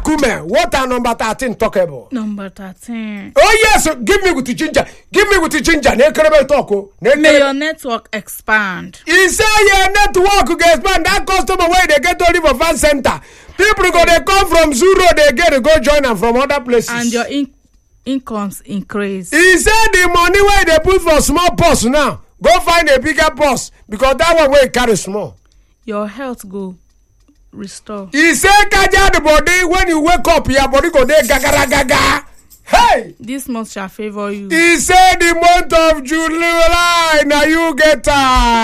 Nkume, what are number 13 talkable? Number 13. Oh yes, give me with the ginger. Give me with the ginger. May your network expand. He say your network get expand. That customer where they get only for fan center. People go they come from zero, they get to go join them from other places. And your incomes increase. He said the money where they put for small purse now, go find a bigger purse because that one will carry small. Your health go restore. He said kaja the body when you wake up, your body go there gaga gaga. Hey! This month shall favor you. He said the month of July, now you get